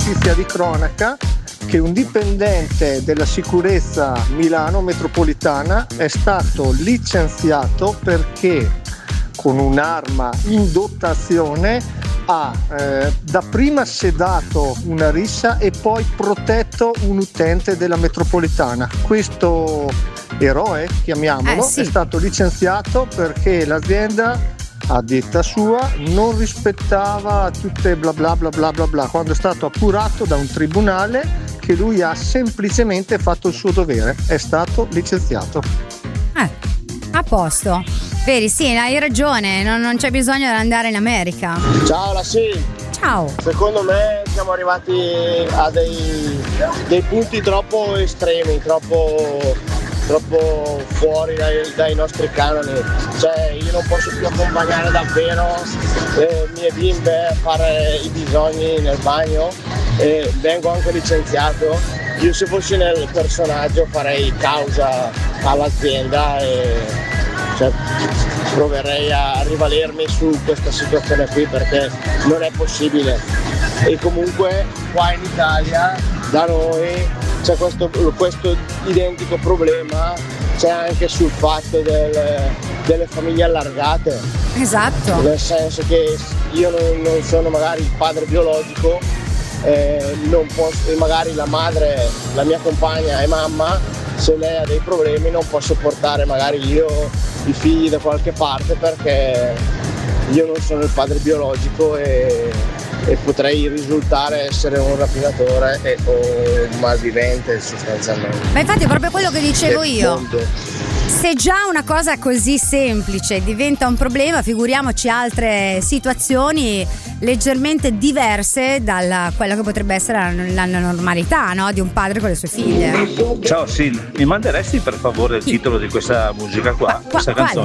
notizia di cronaca che un dipendente della sicurezza Milano metropolitana è stato licenziato perché con un'arma in dotazione ha dapprima sedato una rissa e poi protetto un utente della metropolitana. Questo eroe, chiamiamolo, è stato licenziato perché l'azienda, a detta sua, non rispettava tutte bla bla bla bla bla bla, quando è stato appurato da un tribunale che lui ha semplicemente fatto il suo dovere, è stato licenziato. A posto. Vedi, sì, hai ragione, non c'è bisogno di andare in America. Ciao Lassi. Ciao. Secondo me siamo arrivati a dei punti troppo estremi, troppo fuori dai nostri canoni. Cioè, io non posso più accompagnare davvero le mie bimbe a fare i bisogni nel bagno e vengo anche licenziato. Io, se fossi nel personaggio, farei causa all'azienda e proverei a rivalermi su questa situazione qui, perché non è possibile. E comunque qua in Italia da noi c'è questo identico problema, c'è anche sul fatto delle famiglie allargate. Esatto. Nel senso che io non sono magari il padre biologico, non posso, magari la madre, la mia compagna è mamma, se lei ha dei problemi non posso portare magari io i figli da qualche parte perché io non sono il padre biologico e potrei risultare essere un rapinatore o un malvivente sostanzialmente. Ma infatti è proprio quello che dicevo io. Se già una cosa così semplice diventa un problema, figuriamoci altre situazioni leggermente diverse da quella che potrebbe essere la normalità, no? Di un padre con le sue figlie. Ciao Sil, mi manderesti per favore il titolo di questa musica qua? Questa canzone?